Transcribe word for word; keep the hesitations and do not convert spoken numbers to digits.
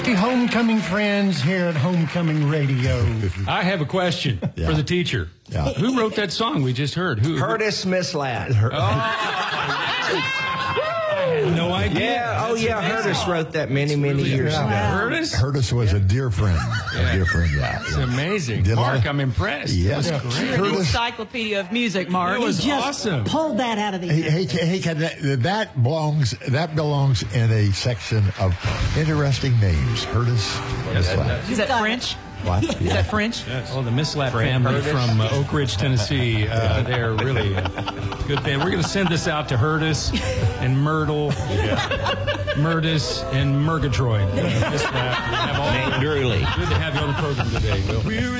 fifty homecoming friends here at Homecoming Radio. I have a question Yeah. for the teacher. Yeah. Who wrote that song we just heard? Who? Curtis Mislatt. Oh, I had no idea. Yeah, oh That's yeah, amazing. Curtis wrote that many, many Really years amazing. ago. Curtis? Curtis was a dear friend. A dear friend, yeah. It's yeah. amazing. Did Mark, I- I'm impressed. Yes. That was Yeah. great. Curtis- Encyclopedia of music, Mark. It was Just awesome. pulled that out of the Hey, hey, hey, can that, that belongs that belongs in a section of interesting names. Curtis. Mislatt. Is that French? What? Is that French? Oh, the Mislatt family from uh, Oak Ridge, Tennessee. Uh, they're really a good fan. We're going to send this out to Hurtis and Myrtle, Murtis, and Murgatroyd. Uh, Mislatt. We have all- Nate Drewley. Good to have you on the program today, Will.